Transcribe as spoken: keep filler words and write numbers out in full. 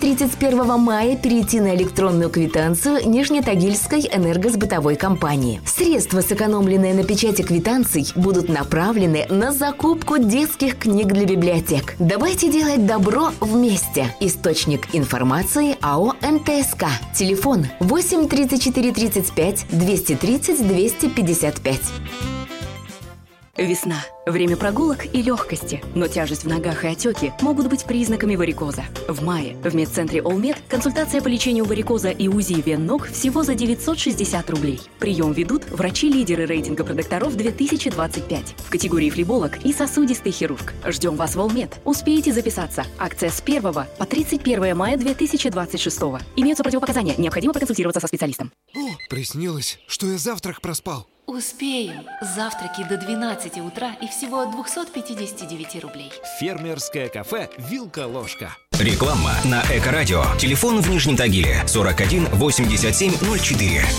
тридцать первого мая перейти на электронную квитанцию Нижнетагильской энергосбытовой компании. Средства, сэкономленные на печати квитанций, будут направлены на закупку детских книг для библиотек. Давайте делать добро вместе. Источник информации АО эн тэ эс ка. Телефон восемь тридцать четыре тридцать пять двести тридцать двести пятьдесят пять. Весна. Время прогулок и легкости, но тяжесть в ногах и отеки могут быть признаками варикоза. В мае в медцентре Олмед консультация по лечению варикоза и УЗИ вен ног всего за девятьсот шестьдесят рублей. Прием ведут врачи-лидеры рейтинга продокторов две тысячи двадцать пять в категории флеболог и сосудистый хирург. Ждем вас в Олмед. Успеете записаться. Акция с первого по тридцать первое мая две тысячи двадцать шестого. Имеются противопоказания. Необходимо проконсультироваться со специалистом. О, приснилось, что я завтрак проспал. Успеем. Завтраки до двенадцати утра и всего от двухсот пятидесяти девяти рублей. Фермерское кафе «Вилка-ложка». Реклама на Эко-радио. Телефон в Нижнем Тагиле сорок один восемьдесят семь ноль четыре.